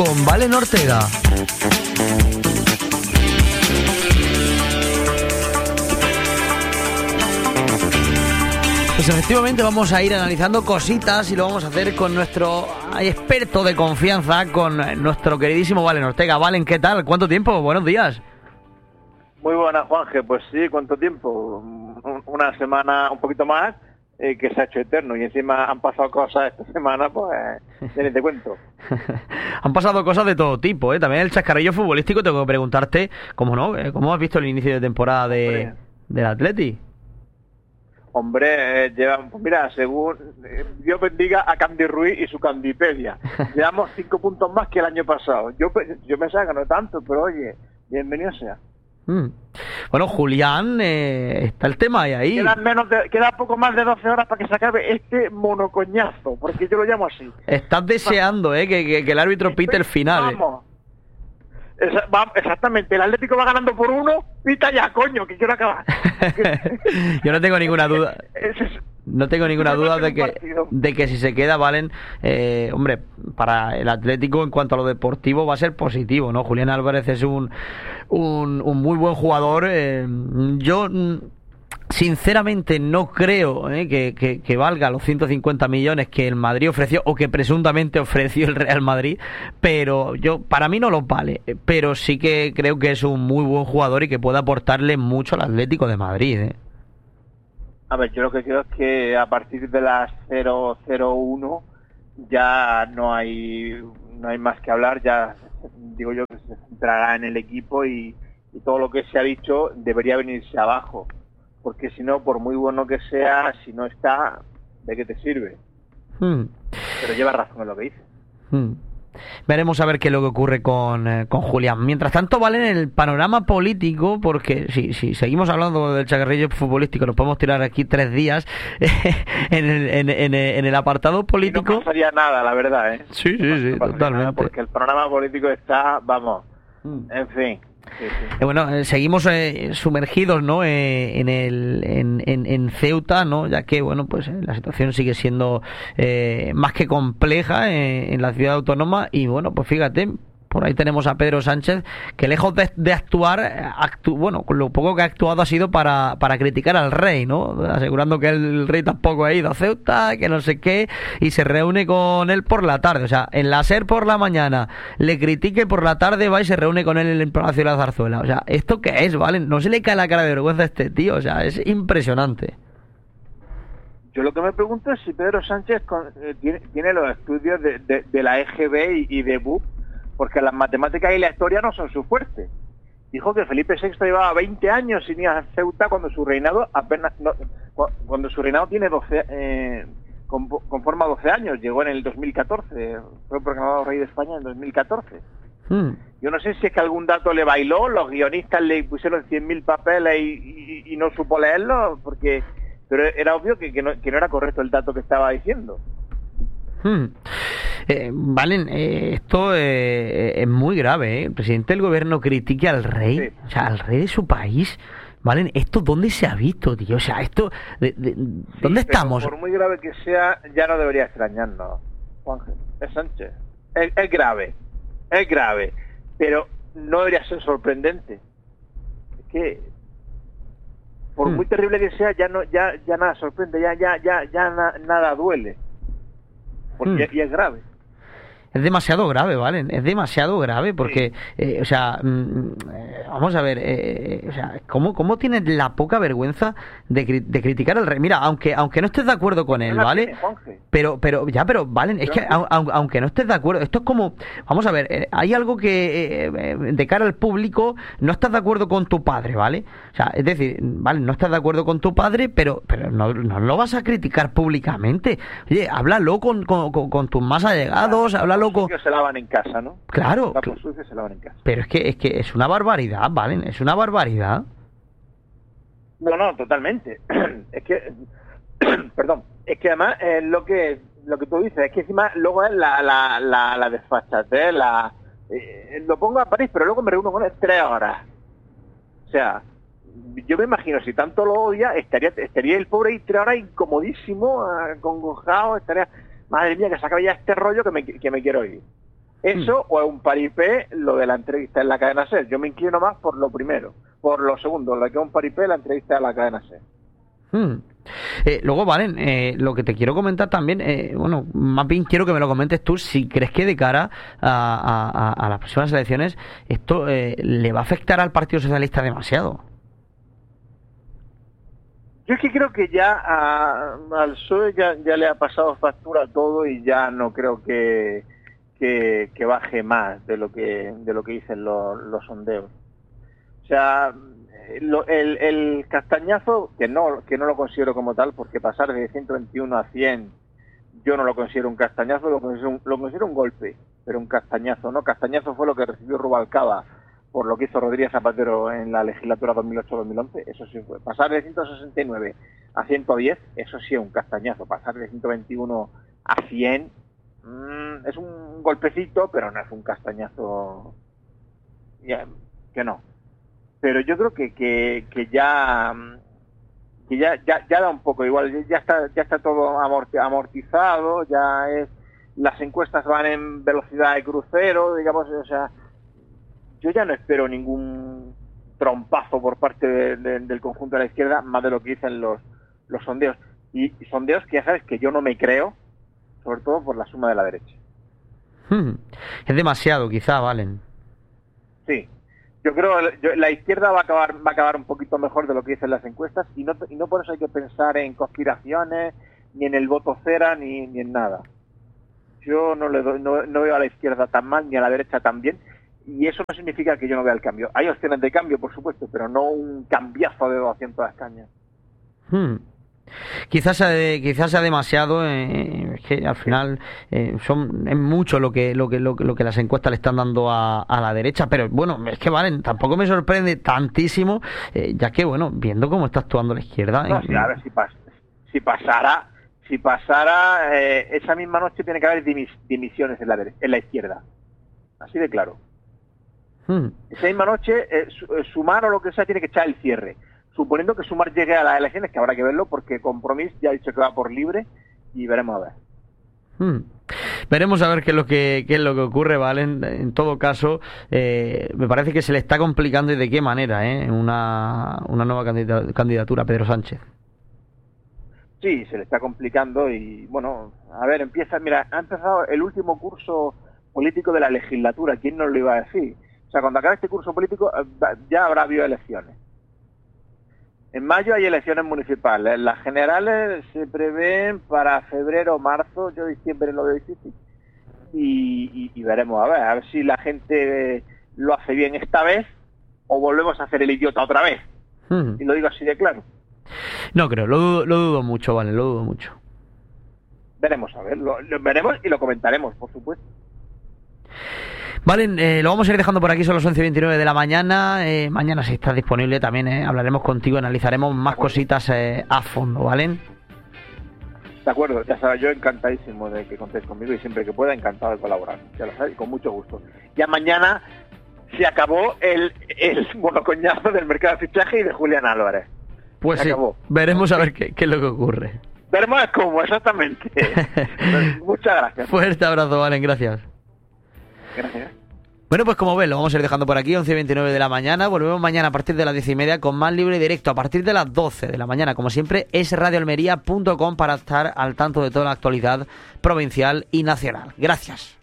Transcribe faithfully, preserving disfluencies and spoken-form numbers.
Con Valen Ortega. Pues efectivamente vamos a ir analizando cositas y lo vamos a hacer con nuestro experto de confianza, con nuestro queridísimo Valen Ortega. Valen, ¿qué tal? ¿Cuánto tiempo? Buenos días. Muy buenas, Juanje. Pues sí, ¿cuánto tiempo? Una semana, un poquito más, eh, que se ha hecho eterno. Y encima han pasado cosas esta semana, pues, ya ni te cuento. Han pasado cosas de todo tipo, ¿eh? También el chascarrillo futbolístico, tengo que preguntarte, ¿cómo no? ¿Cómo has visto el inicio de temporada de, del Atleti? Hombre, eh, llevan, pues mira, según eh, Dios bendiga a Candy Ruiz y su Candipedia, llevamos cinco puntos más que el año pasado. Yo yo pensaba que no tanto, pero oye, bienvenido sea. Mm. Bueno, Julián, eh, está el tema ahí. ahí. Quedan menos de, queda poco más de doce horas para que se acabe este monocoñazo, porque yo lo llamo así. Estás deseando, eh, que, que, que el árbitro pite el final. Vamos. Esa, va, exactamente, el Atlético va ganando por uno, pita ya, coño, que quiero acabar. Yo no tengo ninguna duda. No tengo ninguna duda de que, de que si se queda, Valen, eh, hombre, para el Atlético en cuanto a lo deportivo va a ser positivo, ¿no? Julián Álvarez es un, un, un muy buen jugador. Eh, yo... Sinceramente no creo eh, que, que, que valga los ciento cincuenta millones que el Madrid ofreció o que presuntamente ofreció el Real Madrid, pero yo para mí no los vale, pero sí que creo que es un muy buen jugador y que puede aportarle mucho al Atlético de Madrid. Eh. A ver, yo lo que creo es que a partir de las cero cero uno ya no hay no hay más que hablar, ya digo yo que se centrará en el equipo y, y todo lo que se ha dicho debería venirse abajo. Porque si no, por muy bueno que sea, si no está, ¿de qué te sirve? Hmm. Pero lleva razón en lo que dice. Hmm. Veremos a ver qué es lo que ocurre con, eh, con Julián. Mientras tanto, Vale, en el panorama político, porque si, si seguimos hablando del chacarrillo futbolístico, nos podemos tirar aquí tres días en, el, en, en, en el apartado político. Y no pasaría nada, la verdad, ¿eh? Sí, sí, no sí, no totalmente. Nada porque el panorama político está, vamos, hmm. en fin. Sí, sí. Eh, bueno, eh, seguimos eh, sumergidos, ¿no? Eh, en el en, en, en Ceuta, ¿no? Ya que, bueno, pues eh, la situación sigue siendo eh, más que compleja eh, en la ciudad autónoma y, bueno, pues fíjate, por ahí tenemos a Pedro Sánchez que lejos de, de actuar, actu bueno, con lo poco que ha actuado ha sido para, para criticar al rey, ¿no? Asegurando que el rey tampoco ha ido a Ceuta, que no sé qué, y se reúne con él por la tarde. O sea, en la SER por la mañana le critique, por la tarde va y se reúne con él en el Palacio de la Zarzuela. O sea, ¿esto qué es, vale? No se le cae la cara de vergüenza a este tío, o sea, es impresionante. Yo lo que me pregunto es si Pedro Sánchez con, eh, tiene, tiene los estudios de, de, de la E G B y, y de B U P, porque las matemáticas y la historia no son su fuerte. Dijo que Felipe sexto llevaba veinte años sin ir a Ceuta cuando su reinado apenas no, cuando su reinado tiene doce, eh, conforma doce años, llegó en el dos mil catorce, fue proclamado rey de España en el dos mil catorce. Hmm. Yo no sé si es que algún dato le bailó, los guionistas le pusieron cien mil papeles y, y, y no supo leerlo, porque pero era obvio que, que, no, que no era correcto el dato que estaba diciendo. Hmm. Eh, Valen, eh, esto eh, es muy grave, ¿eh? El presidente del gobierno critique al rey, sí. O sea, al rey de su país. Valen, ¿esto dónde se ha visto, tío? O sea, esto, de, de, ¿dónde sí, estamos? Por muy grave que sea, ya no debería extrañarnos, Juanje. Es Sánchez. Es, es grave, es grave, pero no debería ser sorprendente. Es que, por hmm. muy terrible que sea, ya no, ya, ya nada sorprende, ya, ya, ya, ya na, nada duele. Porque hmm. y es grave. Es demasiado grave, ¿vale? Es demasiado grave porque, sí. eh, o sea, mmm, eh, vamos a ver, eh, o sea, ¿cómo, cómo tienes la poca vergüenza de, cri de criticar al rey? Mira, aunque aunque no estés de acuerdo con él, ¿vale? Tiene, pero, pero, ya, pero, ¿vale? Es que, a, a, aunque no estés de acuerdo, esto es como, vamos a ver, eh, hay algo que, eh, de cara al público, no estás de acuerdo con tu padre, ¿vale? O sea, es decir, ¿vale? No estás de acuerdo con tu padre, pero, pero no, no lo vas a criticar públicamente. Oye, háblalo con, con, con, con tus más allegados, háblalo con... se lavan en casa, ¿no? Claro. Los sucios se lavan en casa. Pero es que es que es una barbaridad, ¿vale? Es una barbaridad. No, no, totalmente. Es que, perdón, es que además es lo que lo que tú dices, es que encima luego es la la la, la desfachatez, la eh, lo pongo a París, pero luego me reúno con él tres horas. O sea, yo me imagino si tanto lo odia, estaría estaría el pobre ahí tres horas incomodísimo, acongojado, estaría, madre mía, que se acabe ya este rollo que me, que me quiero ir. Eso hmm. o es un paripé lo de la entrevista en la cadena SER. Yo me inclino más por lo primero, por lo segundo, lo que es un paripé la entrevista en la cadena SER. Hmm. Eh, luego, Valen, eh, lo que te quiero comentar también, eh, bueno, más bien quiero que me lo comentes tú, si crees que de cara a, a, a las próximas elecciones esto eh, le va a afectar al Partido Socialista demasiado. Yo es que creo que ya a, al P S O E ya, ya le ha pasado factura todo y ya no creo que, que, que baje más de lo que de lo que dicen los, los sondeos. O sea, lo, el, el castañazo, que no que no lo considero como tal, porque pasar de ciento veintiuno a cien yo no lo considero un castañazo, lo considero un, lo considero un golpe, pero un castañazo, ¿no? Castañazo fue lo que recibió Rubalcaba por lo que hizo Rodríguez Zapatero en la legislatura dos mil ocho dos mil once, eso sí fue. Pasar de ciento sesenta y nueve a ciento diez, eso sí es un castañazo. Pasar de ciento veintiuno a cien, mmm, es un golpecito, pero no es un castañazo, ya, que no. Pero yo creo que, que, que ya que ya, ya, ya da un poco igual, ya está, ya está todo amortizado, ya es, las encuestas van en velocidad de crucero, digamos, o sea, yo ya no espero ningún trompazo por parte de, de, del conjunto de la izquierda, más de lo que dicen los, los sondeos. Y, y sondeos que ya sabes que yo no me creo, sobre todo por la suma de la derecha. Hmm. Es demasiado, quizá, Valen. Sí. Yo creo que la izquierda va a acabar va a acabar un poquito mejor de lo que dicen las encuestas y no, y no por eso hay que pensar en conspiraciones, ni en el voto cera, ni, ni en nada. Yo no, le doy, no, no veo a la izquierda tan mal, ni a la derecha tan bien. Y eso no significa que yo no vea el cambio. Hay opciones de cambio, por supuesto, pero no un cambiazo de doscientas escaños. Hmm. Quizás sea, de, quizás sea demasiado, eh, es que al final eh, son es mucho lo que lo que lo, lo que las encuestas le están dando a, a la derecha, pero bueno, es que Valen, tampoco me sorprende tantísimo, eh, ya que bueno, viendo cómo está actuando la izquierda. No, eh, sí, a ver, si, pas, si pasara, si pasara eh, esa misma noche tiene que haber dimis, dimisiones en la en la izquierda, así de claro. Hmm. Esa misma noche, eh, Sumar o lo que sea tiene que echar el cierre. Suponiendo que Sumar llegue a las elecciones, que habrá que verlo, porque Compromís ya ha dicho que va por libre y veremos a ver. Hmm. Veremos a ver qué es lo que qué es lo que ocurre, ¿vale? En, en todo caso, eh, me parece que se le está complicando y de qué manera, ¿eh? Una, una nueva candidatura a Pedro Sánchez. Sí, se le está complicando y, bueno, a ver, empieza, mira, ha empezado el último curso político de la legislatura, ¿quién nos lo iba a decir? O sea, cuando acabe este curso político ya habrá habido elecciones. En mayo hay elecciones municipales. Las generales se prevén para febrero o marzo. Yo diciembre lo veo difícil. Y, y, y veremos a ver, a ver si la gente lo hace bien esta vez o volvemos a hacer el idiota otra vez. Hmm. Y lo digo así de claro. No creo, lo dudo, lo dudo mucho, vale, lo dudo mucho. Veremos a ver, lo, lo veremos y lo comentaremos, por supuesto. Vale, eh, lo vamos a ir dejando por aquí, son las once y veintinueve de la mañana. Eh, mañana, si estás disponible, también eh, hablaremos contigo, analizaremos más cositas eh, a fondo, ¿vale? De acuerdo, ya sabes, yo encantadísimo de que contéis conmigo y siempre que pueda, encantado de colaborar, ya lo sabes, y con mucho gusto. Ya mañana se acabó el, el monocoñazo del mercado de fichaje y de Julián Álvarez. Pues se sí, acabó. Veremos a ver qué, qué es lo que ocurre. Veremos cómo, exactamente. Muchas gracias. Fuerte abrazo, Valen, gracias. Gracias. Bueno, pues como ves, lo vamos a ir dejando por aquí, once y veintinueve de la mañana. Volvemos mañana a partir de las diez y media con más libre y directo. A partir de las doce de la mañana, como siempre, es radio almería punto com para estar al tanto de toda la actualidad provincial y nacional. Gracias.